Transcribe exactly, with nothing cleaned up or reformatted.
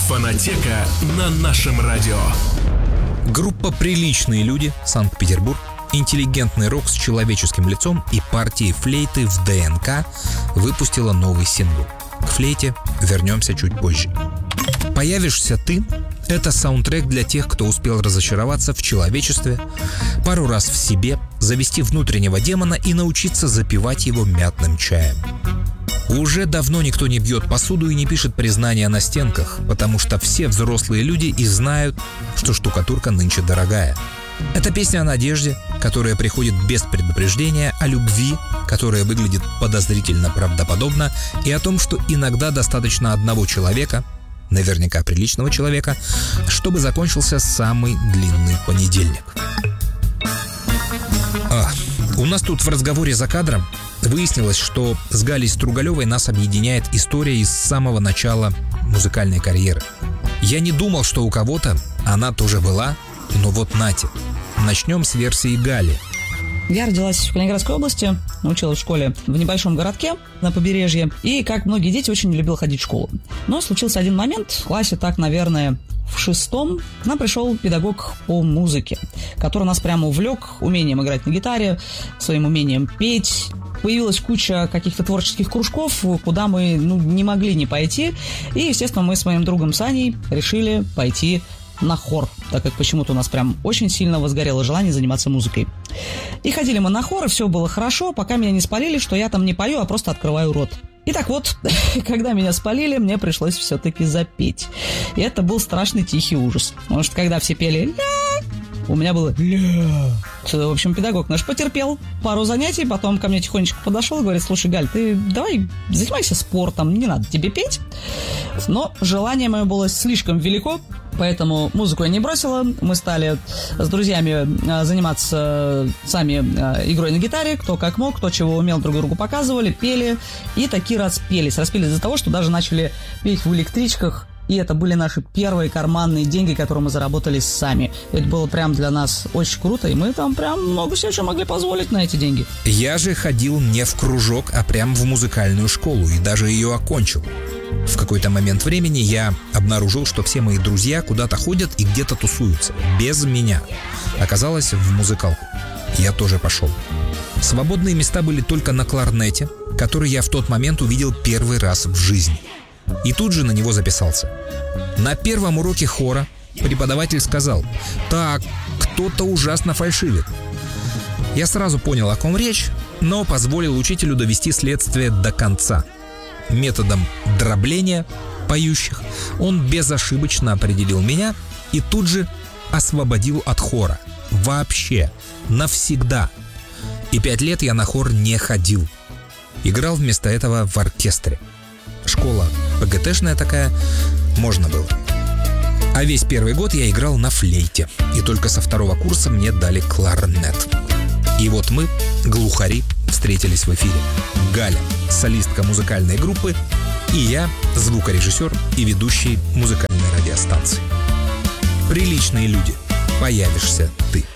Фонотека на нашем радио. Группа «Приличные люди», Санкт-Петербург, интеллигентный рок с человеческим лицом и партией флейты в ДНК выпустила новый сингл. К флейте вернемся чуть позже. «Появишься ты» — это саундтрек для тех, кто успел разочароваться в человечестве, пару раз в себе, завести внутреннего демона и научиться запивать его мятным чаем. Уже давно никто не бьет посуду и не пишет признания на стенках, потому что все взрослые люди и знают, что штукатурка нынче дорогая. Это песня о надежде, которая приходит без предупреждения, о любви, которая выглядит подозрительно правдоподобно, и о том, что иногда достаточно одного человека, наверняка приличного человека, чтобы закончился самый длинный понедельник. А, у нас тут в разговоре за кадром выяснилось, что с Галей Стругалевой нас объединяет история из самого начала музыкальной карьеры. Я не думал, что у кого-то она тоже была, но вот нате. Начнем с версии Гали. Я родилась в Калининградской области, училась в школе в небольшом городке на побережье, и, как многие дети, очень не любила ходить в школу. Но случился один момент, в классе так, наверное, в шестом к нам пришел педагог по музыке, который нас прямо увлек умением играть на гитаре, своим умением петь. Появилась куча каких-то творческих кружков, куда мы ну, не могли не пойти. И, естественно, мы с моим другом Саней решили пойти на хор, так как почему-то у нас прям очень сильно возгорело желание заниматься музыкой. И ходили мы на хор, и все было хорошо, пока меня не спалили, что я там не пою, а просто открываю рот. И так вот, когда меня спалили, мне пришлось все-таки запеть. И это был страшный тихий ужас. Потому что когда все пели «ля», у меня было «ля». В общем, педагог наш потерпел пару занятий, потом ко мне тихонечко подошел и говорит: слушай, Галь, ты давай занимайся спортом, не надо тебе петь. Но желание мое было слишком велико, поэтому музыку я не бросила. Мы стали с друзьями заниматься сами игрой на гитаре, кто как мог, кто чего умел, друг другу показывали, пели и таки распелись. Распелись из-за того, что даже начали петь в электричках. И это были наши первые карманные деньги, которые мы заработали сами. Это было прям для нас очень круто, и мы там прям много всего чего могли позволить на эти деньги. Я же ходил не в кружок, а прям в музыкальную школу, и даже ее окончил. В какой-то момент времени я обнаружил, что все мои друзья куда-то ходят и где-то тусуются. Без меня. Оказалось, в музыкалку. Я тоже пошел. Свободные места были только на кларнете, который я в тот момент увидел первый раз в жизни. И тут же на него записался. На первом уроке хора преподаватель сказал: «Так, кто-то ужасно фальшивит». Я сразу понял, о ком речь, но позволил учителю довести следствие до конца. Методом дробления поющих он безошибочно определил меня и тут же освободил от хора. Вообще, навсегда. И пять лет я на хор не ходил. Играл вместо этого в оркестре. Школа ПГТшная такая, можно было. А весь первый год я играл на флейте. И только со второго курса мне дали кларнет. И вот мы, глухари, встретились в эфире. Галя, солистка музыкальной группы, и я, звукорежиссер и ведущий музыкальной радиостанции. «Приличные люди», появишься ты.